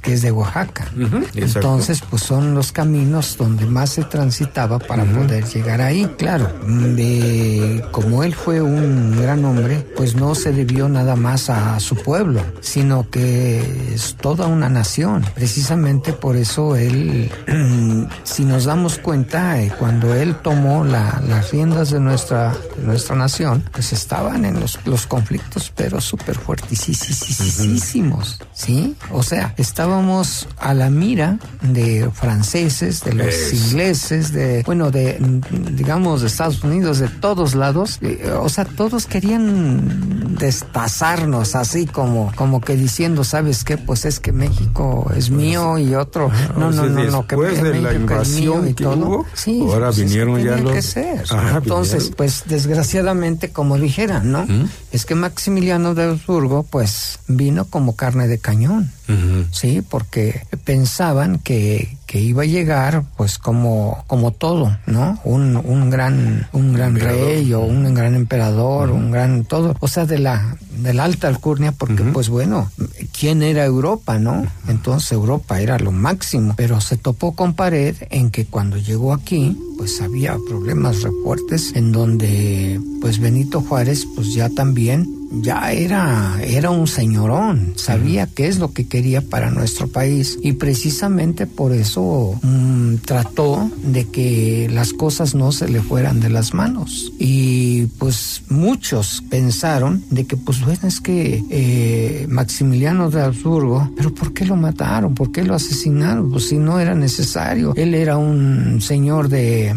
que es de Oaxaca. Entonces, pues son los caminos donde más se transitaba para poder llegar ahí. Claro, como él fue un gran hombre, pues no se debió nada más a su pueblo, sino que es toda una nación. Precisamente por eso él, si nos damos cuenta, cuando él tomó las riendas de nuestra nación, pues estaban en los conflictos, pero súper fuertísimos, ¿sí? O sea, estábamos a la mira de franceses, de los ingleses, digamos, de Estados Unidos, de todos lados. O sea, todos querían destazarnos, así como que diciendo, ¿sabes qué? Pues es que México es mío y otro, no, que después de la invasión que hubo, sí, ahora pues vinieron ya los... que ser. Entonces, pues desgraciadamente, como dijeran, ¿no? Es que Maximiliano de Habsburgo, pues vino como carne de cañón, sí, porque pensaban que iba a llegar, pues como todo, ¿no? Un gran rey o un gran emperador, un gran todo, o sea, de la alta alcurnia, porque pues bueno, ¿quién era Europa, no? Entonces Europa era lo máximo, pero se topó con pared en que cuando llegó aquí, pues había problemas re fuertes, en donde pues Benito Juárez pues ya también era un señorón, sabía qué es lo que quería para nuestro país, y precisamente por eso trató de que las cosas no se le fueran de las manos. Y pues muchos pensaron de que pues bueno, es que Maximiliano de Habsburgo, pero ¿por qué lo mataron? ¿Por qué lo asesinaron? Pues si no era necesario, él era un señor de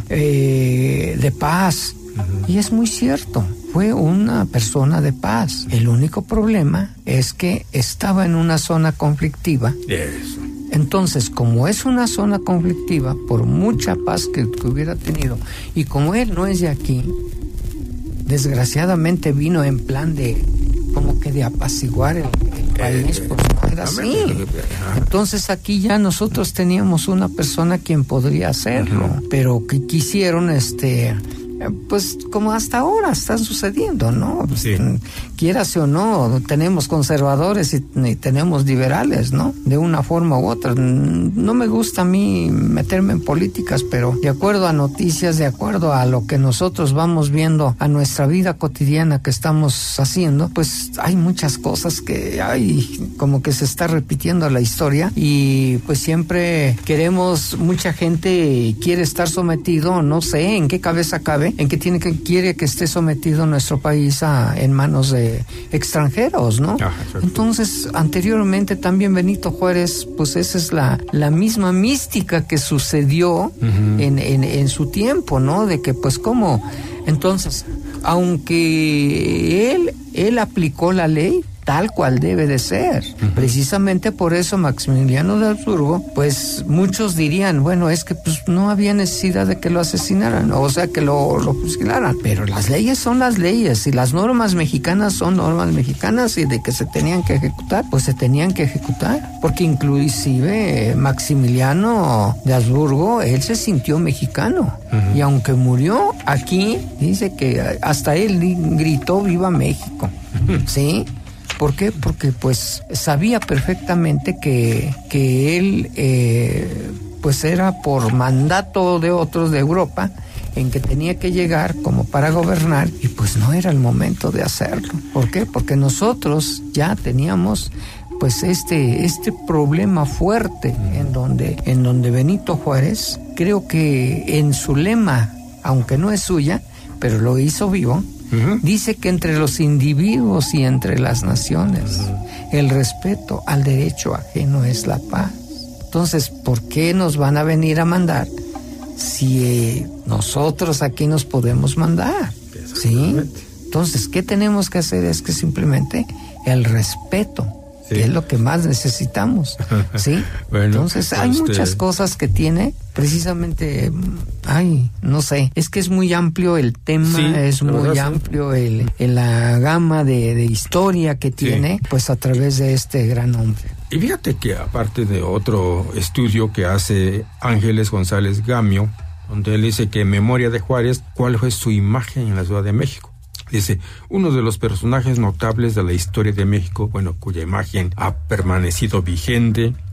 paz. Y es muy cierto, fue una persona de paz. El único problema es que estaba en una zona conflictiva. Entonces, como es una zona conflictiva, por mucha paz que hubiera tenido, y como él no es de aquí, desgraciadamente vino en plan de apaciguar el país, porque no era así. Entonces aquí ya nosotros teníamos una persona quien podría hacerlo, pero que quisieron pues como hasta ahora están sucediendo, ¿no? Sí. Quieras o no, tenemos conservadores y tenemos liberales, ¿no? De una forma u otra. No me gusta a mí meterme en políticas, pero de acuerdo a noticias, de acuerdo a lo que nosotros vamos viendo, a nuestra vida cotidiana que estamos haciendo, pues hay muchas cosas que como que se está repitiendo la historia, y pues siempre mucha gente quiere estar sometido, no sé en qué cabeza cabe, en que quiere que esté sometido nuestro país en manos de extranjeros, ¿no? Entonces, anteriormente también Benito Juárez, pues esa es la misma mística que sucedió en su tiempo, ¿no? De que pues como, entonces, aunque él aplicó la ley tal cual debe de ser. Precisamente por eso Maximiliano de Habsburgo, pues muchos dirían, bueno, es que pues no había necesidad de que lo asesinaran, o sea, que lo fusilaran, pero las leyes son las leyes, y las normas mexicanas son normas mexicanas, y de que se tenían que ejecutar, pues se tenían que ejecutar, porque inclusive Maximiliano de Habsburgo, él se sintió mexicano, y aunque murió aquí, dice que hasta él gritó "Viva México", ¿sí? ¿Por qué? Porque pues sabía perfectamente que él pues era por mandato de otros de Europa, en que tenía que llegar como para gobernar, y pues no era el momento de hacerlo. ¿Por qué? Porque nosotros ya teníamos pues este problema fuerte, en donde Benito Juárez, creo que en su lema, aunque no es suya, pero lo hizo vivo, dice que entre los individuos y entre las naciones, el respeto al derecho ajeno es la paz. Entonces, ¿por qué nos van a venir a mandar si nosotros aquí nos podemos mandar? ¿Sí? Entonces, ¿qué tenemos que hacer? Es que simplemente el respeto, que es lo que más necesitamos, ¿sí? Bueno, entonces hay muchas cosas que tiene, precisamente, no sé, es que es muy amplio el tema, es muy amplio la gama de historia que tiene, pues a través de este gran hombre. Y fíjate que aparte de otro estudio que hace Ángeles González Gamio, donde él dice que en memoria de Juárez, ¿cuál fue su imagen en la Ciudad de México? Dice, uno de los personajes notables de la historia de México, bueno, cuya imagen ha permanecido vigente